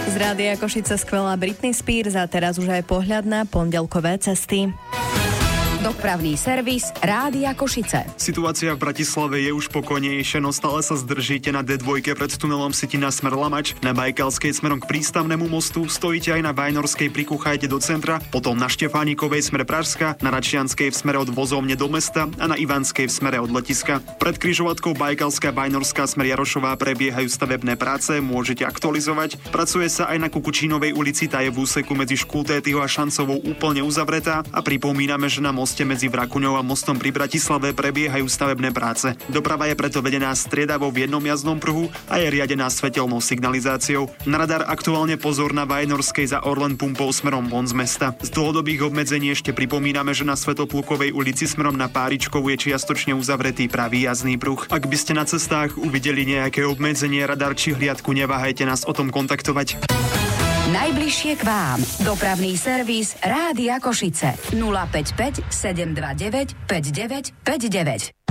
Z Rádia Košice skvelá Britney Spears a teraz už aj pohľad na pondelkové cesty. Dopravný servis Rádia Košice. Situácia v Bratislave je už pokojnejšia, no stále sa zdržíte na D2 pred tunelom Sitina smer Lamač, na Bajkalskej smerom k prístavnému mostu, stojíte aj na Vajnorskej, prikúchajte do centra, potom na Štefánikovej smer Pražska, na Račianskej v smere od vozovne do mesta a na Ivanskej v smere od letiska. Pred križovatkou Bajkalská Vajnorská smer Jarošová prebiehajú stavebné práce, môžete aktualizovať. Pracuje sa aj na Kukučínovej ulici, tá je v úseku medzi Škultétyho a Šancovou úplne uzavretá a pripomíname, že na moste medzi Vrakuňou a mostom pri Bratislave prebiehajú stavebné práce. Doprava je preto vedená striedavo v jednom jazdnom pruhu a je riadená svetelnou signalizáciou. Na radar aktuálne pozor na Vajnorskej za Orlen pumpou smerom von z mesta. Z dlhodobých obmedzení ešte pripomíname, že na Svetoplukovej ulici smerom na Páričkovú je čiastočne uzavretý pravý jazdný pruh. Ak by ste na cestách uvideli nejaké obmedzenie, radar či hliadku, neváhajte nás o tom kontaktovať. Najbližšie k vám. Dopravný servis Rádia Košice. 055 729 5959.